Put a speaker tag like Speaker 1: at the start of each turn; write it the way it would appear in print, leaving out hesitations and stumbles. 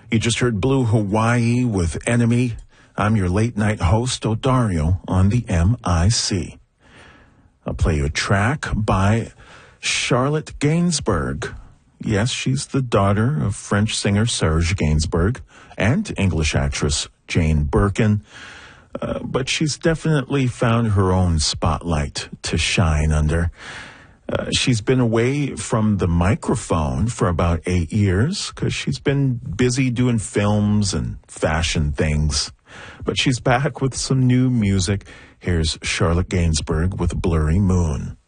Speaker 1: You just heard Blue Hawaii with Enemy. I'm your late-night host, Odario, on the MIC. I'll play you a track by Charlotte Gainsbourg. Yes, she's the daughter of French singer Serge Gainsbourg and English actress Jane Birkin. But she's definitely found her own spotlight to shine under. She's been away from the microphone for about 8 years because she's been busy doing films and fashion things. But she's back with some new music. Here's Charlotte Gainsbourg with Blurry Moon.